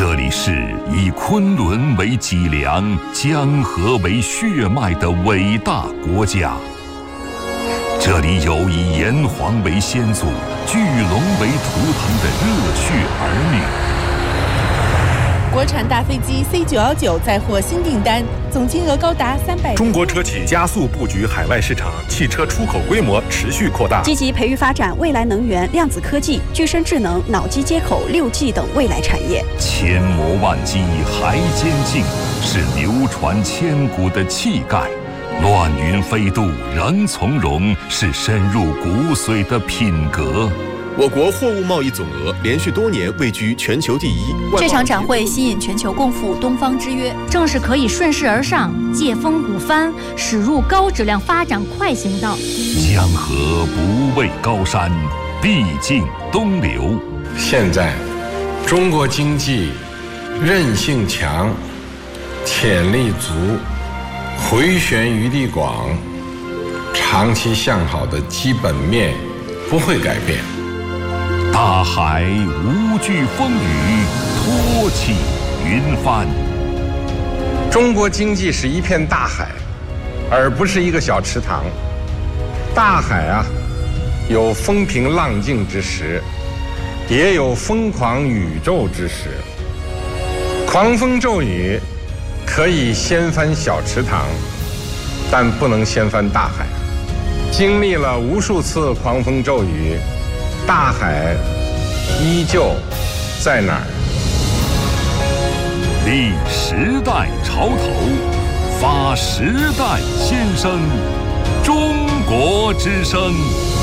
这里是以昆仑为脊梁、江河为血脉的伟大国家。这里有以炎黄为先祖、巨龙为图腾的热血儿女。 国产大飞机 C919 再获新订单，总金额高达300。 中国车企加速布局海外市场，汽车出口规模持续扩大。 积极培育发展未来能源、量子科技、具身智能、脑机接口、6G 等未来产业。 千磨万击还坚劲，是流传千古的气概；乱云飞渡仍从容，是深入骨髓的品格。 我国货物贸易总额连续多年位居全球第一。 这场展会吸引全球共赴东方之约， 正是可以顺势而上，借风鼓帆，驶入高质量发展快行道。 江河不畏高山，必经东流。 现在，中国经济韧性强，潜力足，回旋余地广，长期向好的基本面不会改变。 大海无惧风雨，托起云帆。 中国经济是一片大海，而不是一个小池塘。大海啊，有风平浪静之时，也有疯狂宇宙之时。狂风骤雨可以掀翻小池塘，但不能掀翻大海。经历了无数次狂风骤雨，大海依旧在哪儿？ 立时代潮头，发时代先声，中国之声。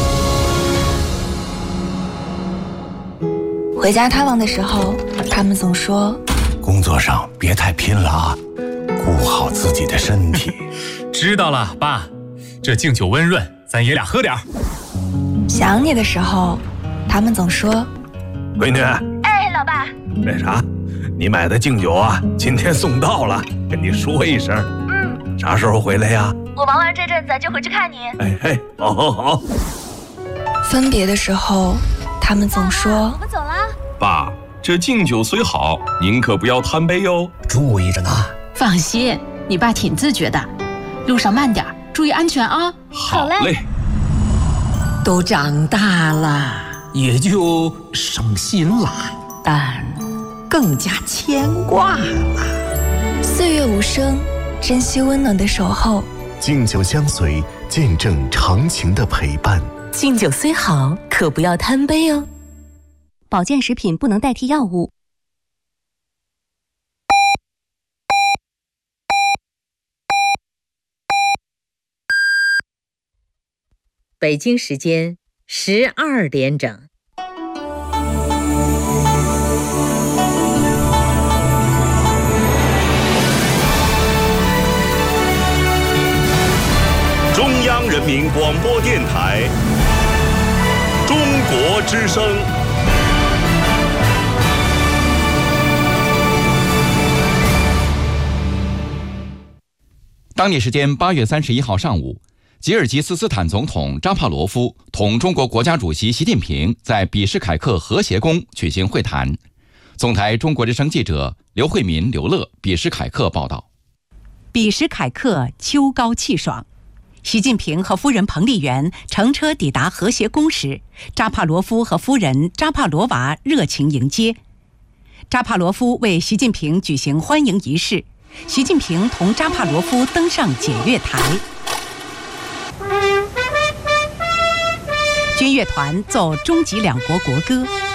回家探望的时候，他们总说： 工作上别太拼了啊，顾好自己的身体。 知道了，爸。这敬酒温润，咱爷俩喝点儿。 想你的时候，他们总说： 闺女， 哎，老爸， 那啥，你买的敬酒啊，今天送到了，跟你说一声。啥时候回来呀？ 我忙完这阵子就回去看你。 哎，好。 分别的时候，他们总说： 我们走了。 爸，这敬酒虽好，您可不要贪杯哟， 注意着呢。 放心，你爸挺自觉的，路上慢点，注意安全啊。 好嘞。 都长大了，也就省心了，但更加牵挂了。 岁月无声，珍惜温暖的守候。 敬酒相随，见证长情的陪伴。 敬酒虽好，可不要贪杯哦。 保健食品不能代替药物。 北京时间12点整。 中央人民广播电台，中国之声。 当地时间8月31号上午，吉尔吉斯斯坦总统扎帕罗夫同中国国家主席习近平在比什凯克和谐宫举行会谈。总台中国之声记者刘慧民、刘乐比什凯克报道。 比什凯克秋高气爽，习近平和夫人彭丽媛乘车抵达和谐宫时，扎帕罗夫和夫人扎帕罗娃热情迎接。扎帕罗夫为习近平举行欢迎仪式，习近平同扎帕罗夫登上检阅台。军乐团奏中吉两国国歌。